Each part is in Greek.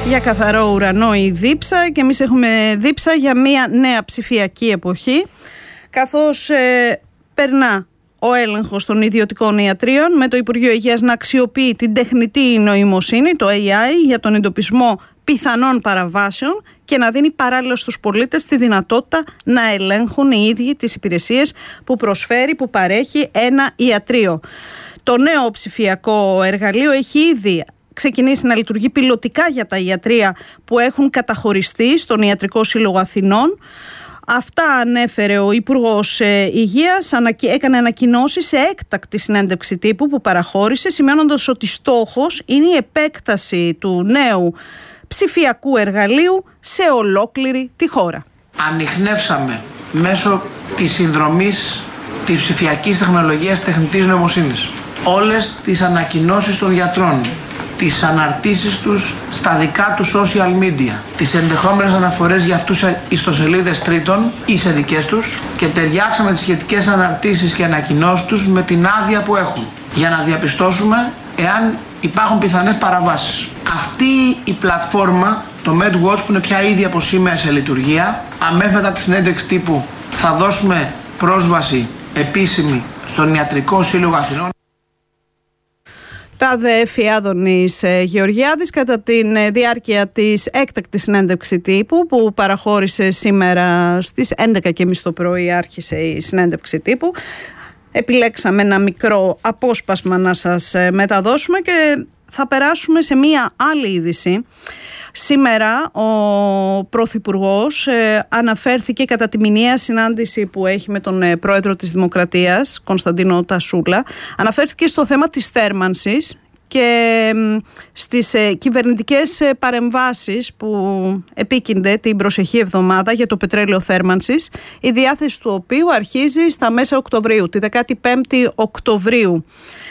Για καθαρό ουρανό η δίψα και εμείς έχουμε δίψα για μια νέα ψηφιακή εποχή, καθώς περνά ο έλεγχος των ιδιωτικών ιατρίων με το Υπουργείο Υγείας να αξιοποιεί την τεχνητή νοημοσύνη, το AI, για τον εντοπισμό πιθανών παραβάσεων και να δίνει παράλληλα στους πολίτες τη δυνατότητα να ελέγχουν οι ίδιοι τις υπηρεσίες που προσφέρει, που παρέχει ένα ιατρείο. Το νέο ψηφιακό εργαλείο έχει ήδη ξεκινήσει να λειτουργεί πιλωτικά για τα ιατρεία που έχουν καταχωριστεί στον Ιατρικό Σύλλογο Αθηνών. Αυτά ανέφερε ο Υπουργός Υγείας, έκανε ανακοινώσεις σε έκτακτη συνέντευξη τύπου που παραχώρησε, σημειώνοντας ότι στόχος είναι η επέκταση του νέου ψηφιακού εργαλείου σε ολόκληρη τη χώρα. Ανιχνεύσαμε μέσω της συνδρομής της ψηφιακής τεχνολογίας τεχνητής νοημοσύνης όλες τις ανακοινώσεις των γιατρών, τις αναρτήσεις τους στα δικά του social media, τις ενδεχόμενες αναφορές για αυτούς σε ιστοσελίδες τρίτων ή σε δικές τους, και ταιριάξαμε τις σχετικές αναρτήσεις και ανακοινώσεις τους με την άδεια που έχουν, για να διαπιστώσουμε εάν υπάρχουν πιθανές παραβάσεις. Αυτή η πλατφόρμα, το MedWatch, που είναι πια ήδη από σήμερα σε λειτουργία, αμέσως μετά τη συνέντευξη τύπου θα δώσουμε πρόσβαση επίσημη στον Ιατρικό Σύλλογο Αθηνών. Τάδε Εφη Άδωνης Γεωργιάδης κατά τη διάρκεια της έκτακτης συνέντευξη τύπου που παραχώρησε σήμερα στις 11.30 το πρωί, άρχισε η συνέντευξη τύπου. Επιλέξαμε ένα μικρό απόσπασμα να σας μεταδώσουμε και θα περάσουμε σε μία άλλη είδηση. Σήμερα ο Πρωθυπουργός αναφέρθηκε κατά τη μηνιαία συνάντηση που έχει με τον Πρόεδρο της Δημοκρατίας, Κωνσταντίνο Τασούλα, αναφέρθηκε στο θέμα της θέρμανσης και στις κυβερνητικές παρεμβάσεις που επίκυνται την προσεχή εβδομάδα για το πετρέλαιο θέρμανσης, η διάθεση του οποίου αρχίζει στα μέσα Οκτωβρίου, τη 15η Οκτωβρίου.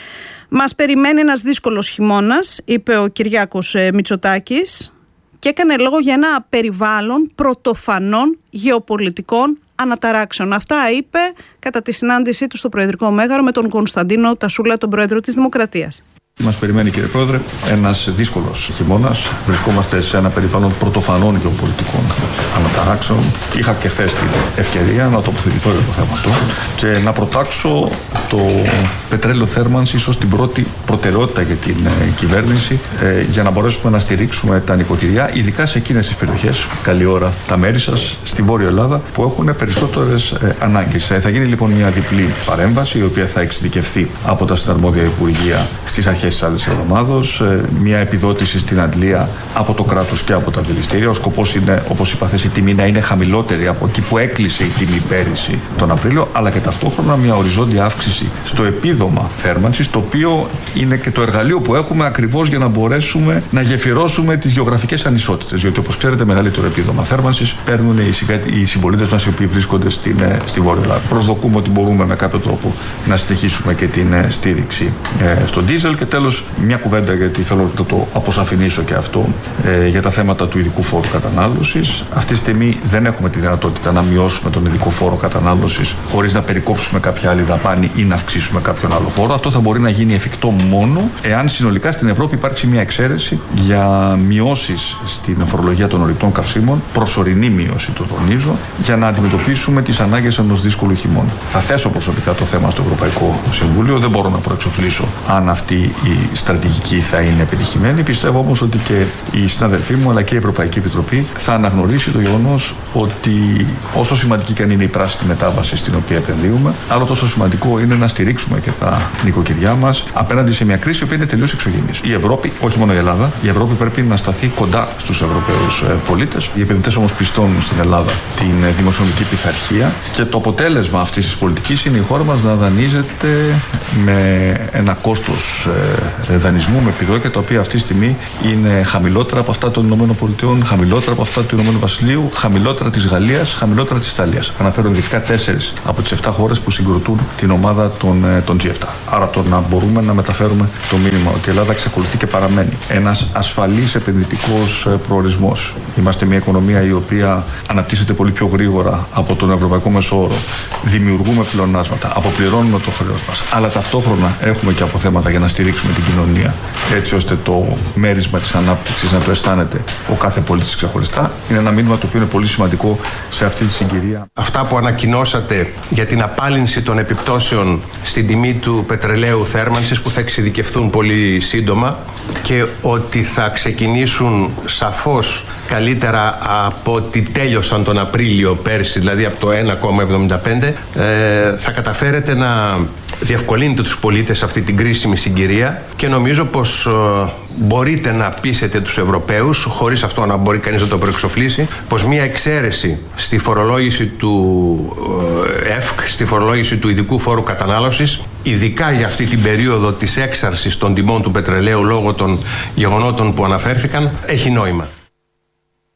Μας περιμένει ένας δύσκολος χειμώνας, είπε ο Κυριάκος Μητσοτάκης, και έκανε λόγο για ένα περιβάλλον πρωτοφανών γεωπολιτικών αναταράξεων. Αυτά είπε κατά τη συνάντησή του στο Προεδρικό Μέγαρο με τον Κωνσταντίνο Τασούλα, τον Πρόεδρο της Δημοκρατίας. Μας περιμένει, κύριε Πρόεδρε, ένας δύσκολος χειμώνας. Βρισκόμαστε σε ένα περιβάλλον πρωτοφανών γεωπολιτικών αναταράξεων. Είχα και χθες την ευκαιρία να τοποθετηθώ για το θέμα αυτό και να προτάξω το πετρέλαιο θέρμανσης ως την πρώτη προτεραιότητα για την κυβέρνηση, για να μπορέσουμε να στηρίξουμε τα νοικοκυριά, ειδικά σε εκείνες τις περιοχές, καλή ώρα τα μέρη σας, στη Βόρεια Ελλάδα, που έχουν περισσότερες ανάγκες. Θα γίνει λοιπόν μια διπλή παρέμβαση, η οποία θα εξειδικευθεί από τα συναρμόδια Υπουργεία στις αρχές της άλλης εβδομάδος, μια επιδότηση στην αντλία από το κράτος και από τα δηληστήρια. Ο σκοπός είναι, όπως είπα χθες, η τιμή να είναι χαμηλότερη από εκεί που έκλεισε η τιμή πέρυσι τον Απρίλιο, αλλά και ταυτόχρονα μια οριζόντια αύξηση στο επίδομα θέρμανσης, το οποίο είναι και το εργαλείο που έχουμε ακριβώς για να μπορέσουμε να γεφυρώσουμε τις γεωγραφικές ανισότητες. Διότι, όπως ξέρετε, μεγαλύτερο επίδομα θέρμανσης παίρνουν οι συμπολίτες μας οι οποίοι βρίσκονται στη Βόρεια Ελλάδα. Προσδοκούμε ότι μπορούμε με κάποιο τρόπο να συνεχίσουμε και την στήριξη στο ντίζελ. Και τέλος, μια κουβέντα, γιατί θέλω να το αποσαφηνίσω και αυτό, για τα θέματα του ειδικού φόρου κατανάλωσης. Αυτή τη στιγμή δεν έχουμε τη δυνατότητα να μειώσουμε τον ειδικό φόρο κατανάλωσης χωρίς να περικόψουμε κάποια άλλη δαπάνη ή να αυξήσουμε κάποιον άλλο φόρο. Αυτό θα μπορεί να γίνει εφικτό μόνο εάν συνολικά στην Ευρώπη υπάρξει μια εξαίρεση για μειώσεις στην φορολογία των ορυκτών καυσίμων, προσωρινή μείωση, το τονίζω, για να αντιμετωπίσουμε τις ανάγκες ενός δύσκολου χειμώνα. Θα θέσω προσωπικά το θέμα στο Ευρωπαϊκό Συμβούλιο. Δεν μπορώ να προεξοφλήσω αν αυτή η στρατηγική θα είναι επιτυχημένη. Πιστεύω όμως ότι και οι συναδελφοί μου αλλά και η Ευρωπαϊκή Επιτροπή θα αναγνωρίσει το γεγονός ότι όσο σημαντική και αν είναι η πράσινη μετάβαση στην οποία επενδύουμε, άλλο τόσο σημαντικό είναι να στηρίξουμε και τα νοικοκυριά μας απέναντι σε μια κρίση που είναι τελείως εξωγενής. Η Ευρώπη, όχι μόνο η Ελλάδα, η Ευρώπη πρέπει να σταθεί κοντά στους Ευρωπαίους πολίτες. Οι επενδυτές όμως πιστώνουν στην Ελλάδα την δημοσιονομική πειθαρχία και το αποτέλεσμα αυτής της πολιτικής είναι η χώρα μας να δανείζεται με ένα κόστος δανεισμού, με επιδόκια τα οποία αυτή τη στιγμή είναι χαμηλότερα από αυτά των ΗΠΑ, χαμηλότερα από αυτά του Ηνωμένου Βασιλείου, χαμηλότερα της Γαλλίας, χαμηλότερα της Ιταλίας. Αναφέρω ειδικά 4 από τις 7 χώρες που συγκροτούν την ομάδα των G7. Άρα το να μπορούμε να μεταφέρουμε το μήνυμα ότι η Ελλάδα εξακολουθεί και παραμένει ένας ασφαλής επενδυτικός προορισμός. Είμαστε μια οικονομία η οποία αναπτύσσεται πολύ πιο γρήγορα από τον ευρωπαϊκό μεσόωρο. Δημιουργούμε πλεονάσματα, αποπληρώνουμε το χρέος μας. Αλλά ταυτόχρονα έχουμε και αποθέματα για να στηρίξουμε στηρίξουμε την κοινωνία, έτσι ώστε το μέρισμα της ανάπτυξης να το αισθάνεται ο κάθε πολίτης ξεχωριστά. Είναι ένα μήνυμα το οποίο είναι πολύ σημαντικό σε αυτή τη συγκυρία. Αυτά που ανακοινώσατε για την απάλυνση των επιπτώσεων στην τιμή του πετρελαίου θέρμανσης, που θα εξειδικευθούν πολύ σύντομα και ότι θα ξεκινήσουν σαφώς καλύτερα από ότι τέλειωσαν τον Απρίλιο πέρσι, δηλαδή από το 1,75, θα καταφέρετε να διευκολύνετε τους πολίτες σε αυτή την κρίσιμη συγκυρία, και νομίζω πως μπορείτε να πείσετε τους Ευρωπαίους, χωρίς αυτό να μπορεί κανείς να το προεξοφλήσει, πως μια εξαίρεση στη φορολόγηση του ΕΦΚ, στη φορολόγηση του ειδικού φόρου κατανάλωσης, ειδικά για αυτή την περίοδο της έξαρσης των τιμών του πετρελαίου λόγω των γεγονότων που αναφέρθηκαν, έχει νόημα.